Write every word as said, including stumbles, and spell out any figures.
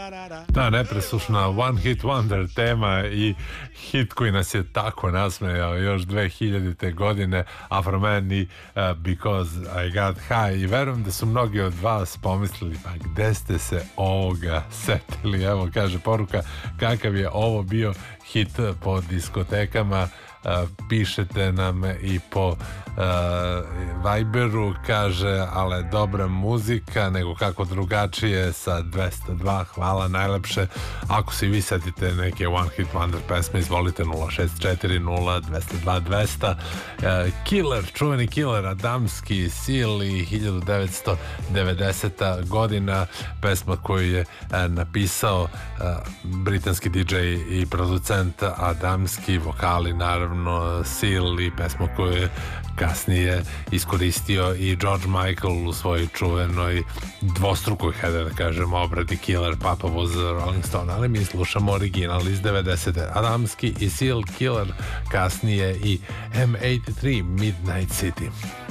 Ta nepresušna One Hit Wonder tema i hit koji nas je tako nasmejao još dve hiljadite godine, Afro Man i uh, Because I Got High, i verujem da su mnogi od vas pomislili, pa gde ste se ovoga setili? Evo, kaže poruka, kakav je ovo bio hit po diskotekama. Uh, pišete nam i po uh, Viberu, kaže, ale dobra muzika, nego kako drugačije sa dvesta dva, hvala najlepše. Ako se vi setite neke One Hit Wonder pesme, izvolite nula šest četiri nula dvesta dva dvesta. uh, Killer, čuveni Killer, Adamski, Seal i hiljadu devetsto devedeseta godina, pesma koju je uh, napisao uh, britanski di džej i producent Adamski, vokali naravno Seal, i pesmu koju je kasnije iskoristio i George Michael u svojoj čuvenoj dvostrukoj, hajde da kažemo, obradi Killer, Papa was Rolling Stone, ali mi slušamo original iz devedesete. Adamski i Seal, Killer, kasnije i M osam tri, Midnight City.